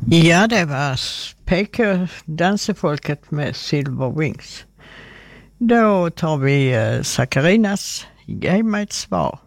Ja, det var Pekö, dansefolket med Silver Wings. Då tar vi Sakarinas Ge mig ett svar.